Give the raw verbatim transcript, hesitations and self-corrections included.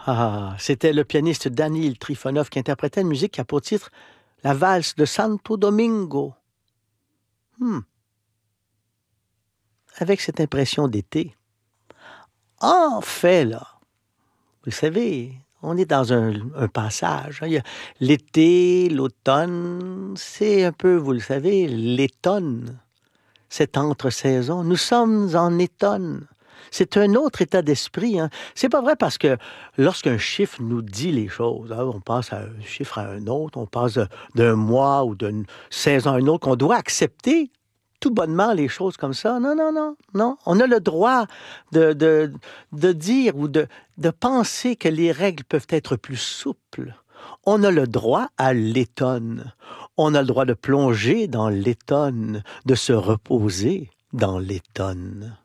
Ah, c'était le pianiste Danil Trifonov qui interprétait une musique qui a pour titre la valse de Santo Domingo. Hmm. Avec cette impression d'été. En fait, là, vous savez, on est dans un, un passage. Hein. Il y a l'été, l'automne, c'est un peu, vous le savez, l'étonne. Cette entre-saison. Nous sommes en étonne. C'est un autre état d'esprit. Hein. C'est pas vrai parce que lorsqu'un chiffre nous dit les choses, hein, on passe à un chiffre à un autre, on passe d'un mois ou d'une saison à une autre, qu'on doit accepter tout bonnement les choses comme ça. Non, non, non, non. On a le droit de, de, de dire ou de, de penser que les règles peuvent être plus souples. On a le droit à l'étonne. On a le droit de plonger dans l'étonne, de se reposer dans l'étonne.